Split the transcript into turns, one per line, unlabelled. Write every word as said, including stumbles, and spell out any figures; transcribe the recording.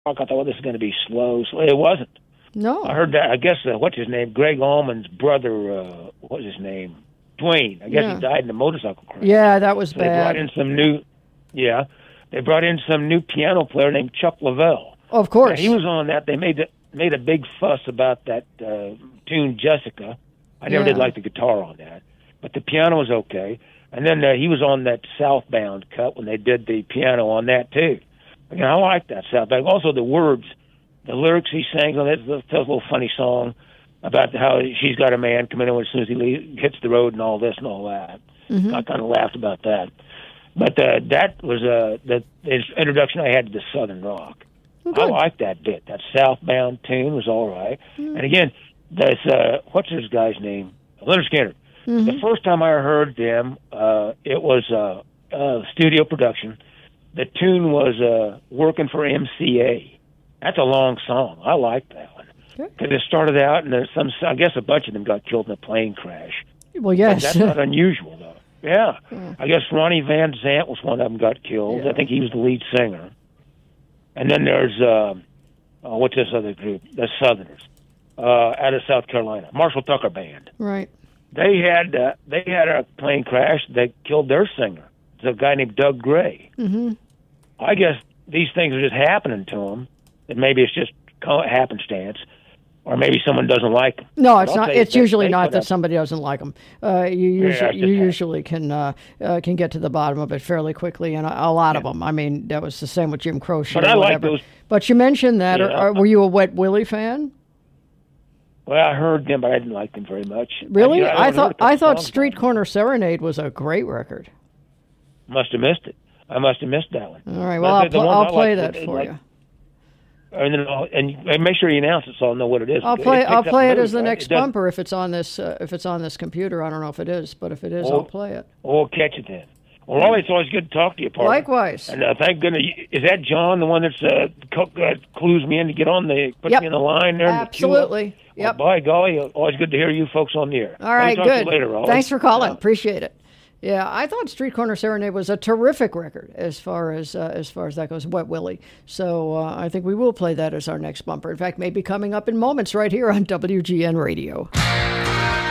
I thought, well, this is going to be slow. So it wasn't.
No.
I heard that. I guess, uh, what's his name? Greg Allman's brother, uh, what's his name? Dwayne. I guess
Yeah.
he died in a motorcycle crash.
Yeah, that was
so They
bad.
brought in some new, yeah, they brought in some new piano player named Chuck Leavell.
Of course.
Yeah, he was on that. They made the, made a big fuss about that uh, tune, Jessica. I never
Yeah.
did like the guitar on that, but the piano was okay. And then uh, he was on that Southbound cut when they did the piano on that too. Again, I like that Southbound. Also, the words, the lyrics he sang on it, tells a little funny song about how she's got a man coming in as soon as he leaves, hits the road and all this and all that.
Mm-hmm.
I kind of laughed about that. But uh, that was uh, the his introduction I had to the Southern rock.
Well,
I
good.
liked that bit. That Southbound tune was all right. Mm. And again, this uh, what's this guy's name? Leonard Skinner. Mm-hmm. The first time I heard them, uh, it was uh, uh, studio production. The tune was uh, "Working for M C A." That's a long song. I like that one because okay. it started out, and there's some. I guess a bunch of them got killed in a plane crash.
Well, yes,
but that's not unusual though. Yeah. yeah, I guess Ronnie Van Zant was one of them got killed. Yeah. I think he was the lead singer. And then there's uh, uh, what's this other group? The Southerners uh, out of South Carolina, Marshall Tucker Band.
Right.
They had uh, they had a plane crash. They killed their singer. It's a guy named Doug Gray.
Mm-hmm.
I guess these things are just happening to them. And maybe it's just happenstance, or maybe someone doesn't like them.
No, it's not. It's
they,
usually
they
not that
up.
somebody doesn't like them. Uh, you usually yeah, you usually can uh, uh, can get to the bottom of it fairly quickly, and a, a lot yeah. of them. I mean, that was the same with Jim Croce
but
or
I
whatever.
Like those,
but you mentioned that.
Yeah,
or, or, were you a Wet Willie fan?
Well, I heard them, but I didn't like them very much.
Really?
I, I,
I thought I thought Street Corner Serenade was a great record.
Must have missed it. I must have missed that one.
All right. Well, I'll, pl- I'll play that for
like,
you.
And then I'll, and make sure you announce it so I'll know what it is.
I'll play.
It
I'll play it
mood,
as the
right?
next bumper if it's on this. Uh, if it's on this computer, I don't know if it is, but if it is,
oh,
I'll play it.
Oh, we'll catch it then. Well, always, it's always good to talk to you, partner.
Likewise.
And uh, thank goodness, is that John, the one that's uh, co- uh, clues me in to get on the, puts
yep.
me in the line there?
Absolutely.
The
yep.
Well, by golly, always good to hear you folks on the air.
All right,
talk
good.
To you later, Ollie.
Thanks for calling.
Yeah.
Appreciate it. Yeah, I thought Street Corner Serenade was a terrific record as far as uh, as far as that goes. Wet Willie. So uh, I think we will play that as our next bumper. In fact, maybe coming up in moments right here on W G N Radio.